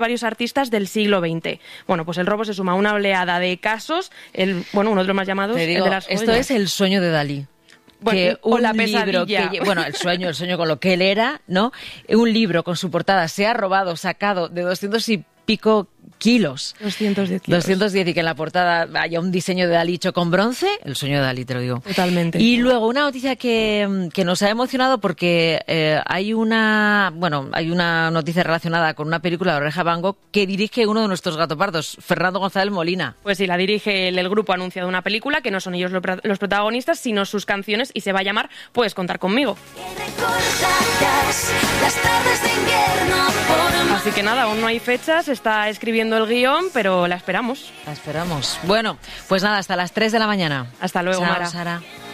varios artistas del siglo XX. Bueno, pues el robo se suma a una oleada de casos, uno de los más llamados, Te digo, el de las joyas. esto es el sueño de Dalí. Bueno, o la libro pesadilla. el sueño con lo que él era, ¿no? Un libro con su portada se ha robado, sacado de 200 y pico kilos. 210 kilos. 210, y que en la portada haya un diseño de Dalí hecho con bronce, el sueño de Dalí, te lo digo. Totalmente. Y luego una noticia que nos ha emocionado porque hay una noticia relacionada con una película de Oreja Van Gogh que dirige uno de nuestros gatopardos, Fernando González Molina. Pues sí, la dirige el grupo, ha anunciado una película que no son ellos los protagonistas, sino sus canciones, y se va a llamar Puedes contar conmigo. Así que nada, aún no hay fechas, está escribiendo el guión, pero la esperamos. La esperamos. Bueno, pues nada, hasta las 3 de la mañana. Hasta luego, Chao, Mara. Sara.